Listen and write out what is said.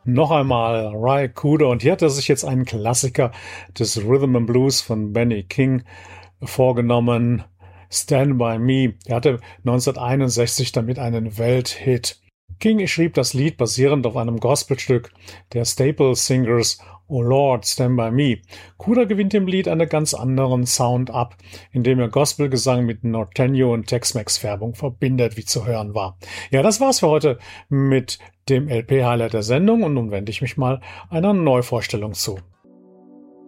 Noch einmal Ry Cooder, und hier hat er sich jetzt einen Klassiker des Rhythm and Blues von Benny King vorgenommen. Stand By Me. Er hatte 1961 damit einen Welthit. King schrieb das Lied basierend auf einem Gospelstück der Staple Singers Oh Lord, Stand By Me. Cooder gewinnt dem Lied einen ganz anderen Sound ab, indem er Gospelgesang mit Norteño und Tex-Mex-Färbung verbindet, wie zu hören war. Ja, das war's für heute mit dem LP-Highlight der Sendung, und nun wende ich mich mal einer Neuvorstellung zu.